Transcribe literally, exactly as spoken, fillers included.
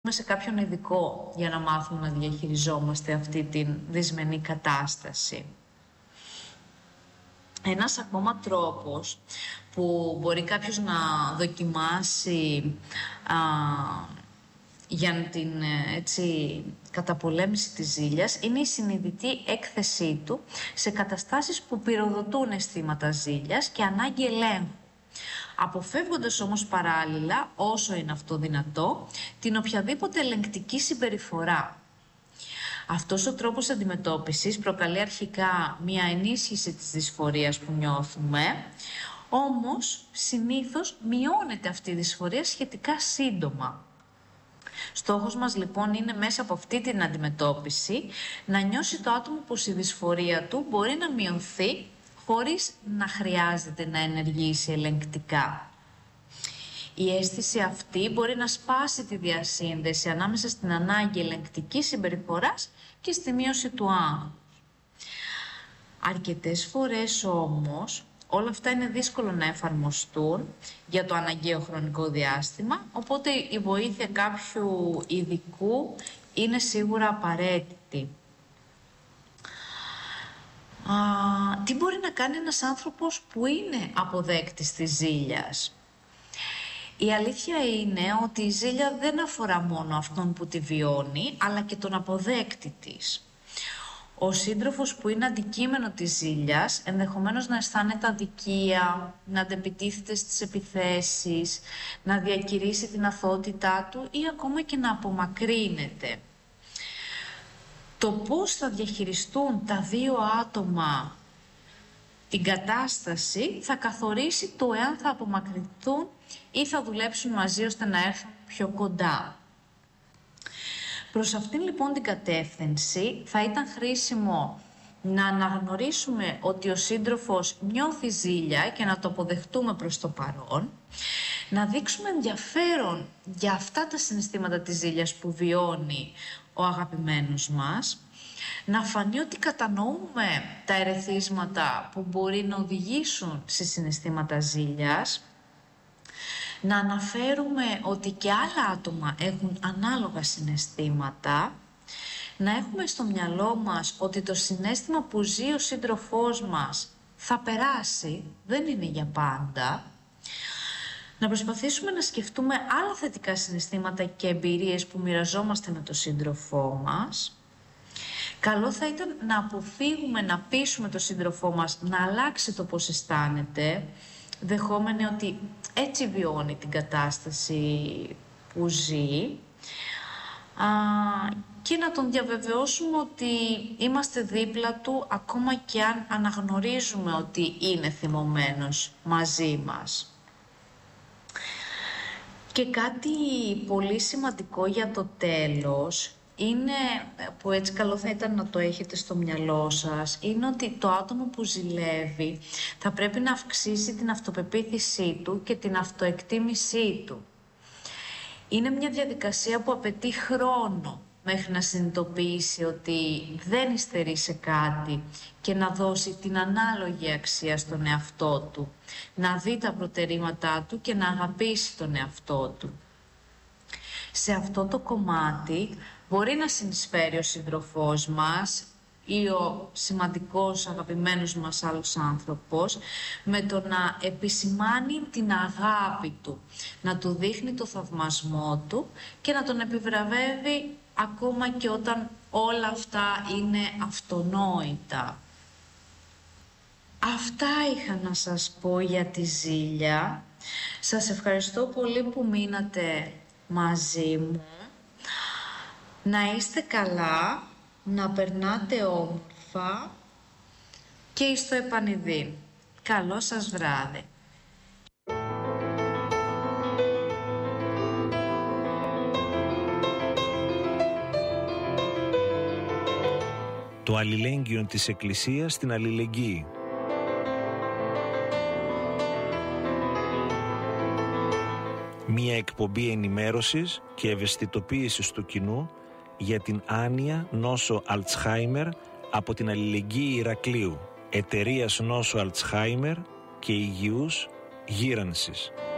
σε κάποιον ειδικό για να μάθουμε να διαχειριζόμαστε αυτή την δυσμενή κατάσταση. Ένας ακόμα τρόπος που μπορεί κάποιος να δοκιμάσει α, για την έτσι, καταπολέμηση της ζήλιας είναι η συνειδητή έκθεσή του σε καταστάσεις που πυροδοτούν αισθήματα ζήλιας και ανάγκη ελέγχου, αποφεύγοντας όμως παράλληλα, όσο είναι αυτό δυνατό, την οποιαδήποτε ελεγκτική συμπεριφορά. Αυτός ο τρόπος αντιμετώπισης προκαλεί αρχικά μία ενίσχυση της δυσφορίας που νιώθουμε, όμως συνήθως μειώνεται αυτή η δυσφορία σχετικά σύντομα. Στόχος μας λοιπόν είναι μέσα από αυτή την αντιμετώπιση να νιώσει το άτομο πως η δυσφορία του μπορεί να μειωθεί χωρίς να χρειάζεται να ενεργήσει ελεγκτικά. Η αίσθηση αυτή μπορεί να σπάσει τη διασύνδεση ανάμεσα στην ανάγκη ελεγκτικής συμπεριφοράς και στη μείωση του άγχους. Αρκετές φορές όμως όλα αυτά είναι δύσκολο να εφαρμοστούν για το αναγκαίο χρονικό διάστημα, οπότε η βοήθεια κάποιου ειδικού είναι σίγουρα απαραίτητη. Α, τι μπορεί να κάνει ένας άνθρωπος που είναι αποδέκτης της ζήλιας? Η αλήθεια είναι ότι η ζήλια δεν αφορά μόνο αυτόν που τη βιώνει, αλλά και τον αποδέκτη της. Ο σύντροφος που είναι αντικείμενο της ζήλιας ενδεχομένως να αισθάνεται αδικία, να αντεπιτίθεται στις επιθέσεις, να διακηρύσει την αθωότητά του ή ακόμα και να απομακρύνεται. Το πώς θα διαχειριστούν τα δύο άτομα την κατάσταση θα καθορίσει το εάν θα απομακρυνθούν ή θα δουλέψουν μαζί ώστε να έρθουν πιο κοντά. Προς αυτήν λοιπόν την κατεύθυνση θα ήταν χρήσιμο να αναγνωρίσουμε ότι ο σύντροφος νιώθει ζήλια και να το αποδεχτούμε προς το παρόν, να δείξουμε ενδιαφέρον για αυτά τα συναισθήματα της ζήλιας που βιώνει ο αγαπημένος μας, να φανεί ότι κατανοούμε τα ερεθίσματα που μπορεί να οδηγήσουν σε συναισθήματα ζήλιας, να αναφέρουμε ότι και άλλα άτομα έχουν ανάλογα συναισθήματα, να έχουμε στο μυαλό μας ότι το συναίσθημα που ζει ο σύντροφός μας θα περάσει, δεν είναι για πάντα, να προσπαθήσουμε να σκεφτούμε άλλα θετικά συναισθήματα και εμπειρίες που μοιραζόμαστε με τον σύντροφό μας. Καλό θα ήταν να αποφύγουμε να πείσουμε τον σύντροφό μας να αλλάξει το πώς αισθάνεται, δεχόμενοι ότι έτσι βιώνει την κατάσταση που ζει, α, και να τον διαβεβαιώσουμε ότι είμαστε δίπλα του ακόμα και αν αναγνωρίζουμε ότι είναι θυμωμένος μαζί μας. Και κάτι πολύ σημαντικό για το τέλος, είναι, που έτσι καλό θα ήταν να το έχετε στο μυαλό σας, είναι ότι το άτομο που ζηλεύει θα πρέπει να αυξήσει την αυτοπεποίθησή του και την αυτοεκτίμησή του. Είναι μια διαδικασία που απαιτεί χρόνο μέχρι να συνειδητοποιήσει ότι δεν υστερεί σε κάτι και να δώσει την ανάλογη αξία στον εαυτό του, να δει τα προτερήματά του και να αγαπήσει τον εαυτό του. Σε αυτό το κομμάτι μπορεί να συνεισφέρει ο σύντροφός μας ή ο σημαντικός αγαπημένος μας άλλος άνθρωπος με το να επισημάνει την αγάπη του, να του δείχνει το θαυμασμό του και να τον επιβραβεύει ακόμα και όταν όλα αυτά είναι αυτονόητα. Αυτά είχα να σας πω για τη ζήλια. Σας ευχαριστώ πολύ που μείνατε μαζί μου. Να είστε καλά, να περνάτε όμορφα και στο επανειδή. Καλό σας βράδυ. Το αλληλέγγυο της Εκκλησίας στην αλληλεγγύη. Μία εκπομπή ενημέρωσης και ευαισθητοποίησης του κοινού για την άνοια νόσο Αλτσχάιμερ από την Αλληλεγγύη Ηρακλείου, εταιρείας νόσο Αλτσχάιμερ και υγιούς γύρανσης.